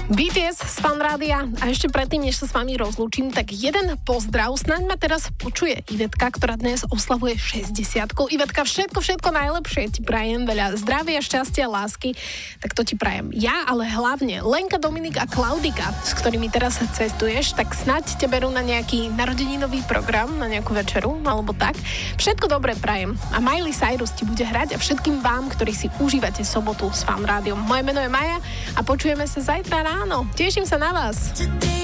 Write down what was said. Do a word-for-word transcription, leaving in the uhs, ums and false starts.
bé té es z Fan Rádia a ešte predtým, než sa s vami rozlúčim, tak jeden pozdrav, snáď ma teraz počuje Ivetka, ktorá dnes oslavuje šesťdesiatku. Ivetka, všetko, všetko najlepšie ti prajem, veľa zdravia, šťastia, lásky, tak to ti prajem ja, ale hlavne Lenka, Dominik a Klaudika, s ktorými teraz cestuješ, tak snáď te berú na nejaký narodeninový program, na nejakú večeru, alebo tak. Všetko dobré prajem a Miley Cyrus ti bude hrať a všetkým vám, ktorí si užívate sobotu s Fan Rádiom. Moje meno je Maja a počujeme sa zajtra ráno. Teším sa na vás.